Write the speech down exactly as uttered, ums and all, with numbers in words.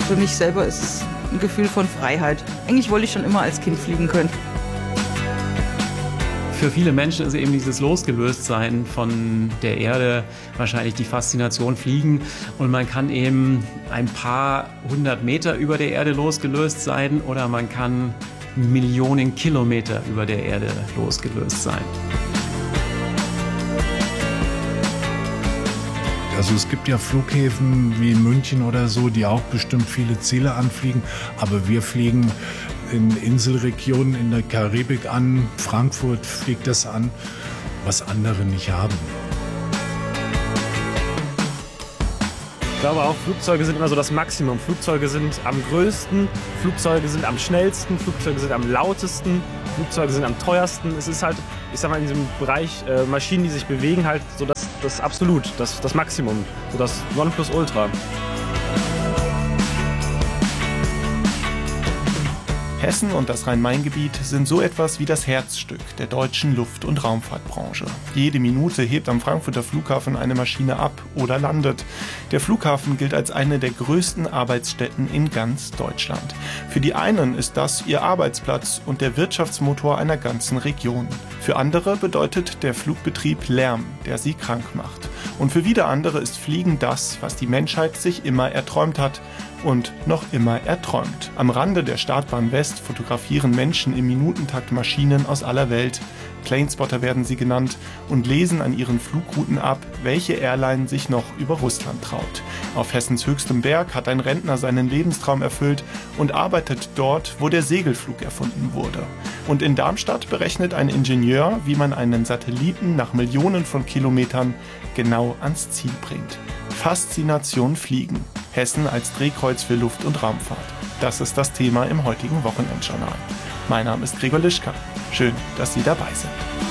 für mich selber ist es ein Gefühl von Freiheit. Eigentlich wollte ich schon immer als Kind fliegen können. Für viele Menschen ist eben dieses Losgelöstsein von der Erde wahrscheinlich die Faszination Fliegen. Und man kann eben ein paar hundert Meter über der Erde losgelöst sein oder man kann Millionen Kilometer über der Erde losgelöst sein. Also es gibt ja Flughäfen wie München oder so, die auch bestimmt viele Ziele anfliegen. Aber wir fliegen in Inselregionen in der Karibik an. Frankfurt fliegt das an, was andere nicht haben. Ich glaube auch, Flugzeuge sind immer so das Maximum. Flugzeuge sind am größten, Flugzeuge sind am schnellsten, Flugzeuge sind am lautesten, Flugzeuge sind am teuersten. Es ist halt, ich sag mal, in diesem Bereich äh, Maschinen, die sich bewegen, halt so das, das Absolut, das, das Maximum, so das Nonplusultra. Hessen und das Rhein-Main-Gebiet sind so etwas wie das Herzstück der deutschen Luft- und Raumfahrtbranche. Jede Minute hebt am Frankfurter Flughafen eine Maschine ab oder landet. Der Flughafen gilt als eine der größten Arbeitsstätten in ganz Deutschland. Für die einen ist das ihr Arbeitsplatz und der Wirtschaftsmotor einer ganzen Region. Für andere bedeutet der Flugbetrieb Lärm, der sie krank macht. Und für wieder andere ist Fliegen das, was die Menschheit sich immer erträumt hat und noch immer erträumt. Am Rande der Startbahn West fotografieren Menschen im Minutentakt Maschinen aus aller Welt. Planespotter werden sie genannt und lesen an ihren Flugrouten ab, welche Airline sich noch über Russland traut. Auf Hessens höchstem Berg hat ein Rentner seinen Lebenstraum erfüllt und arbeitet dort, wo der Segelflug erfunden wurde. Und in Darmstadt berechnet ein Ingenieur, wie man einen Satelliten nach Millionen von Kilometern genau ans Ziel bringt. Faszination Fliegen. Hessen als Drehkreuz für Luft- und Raumfahrt. Das ist das Thema im heutigen Wochenendjournal. Mein Name ist Gregor Lischka. Schön, dass Sie dabei sind.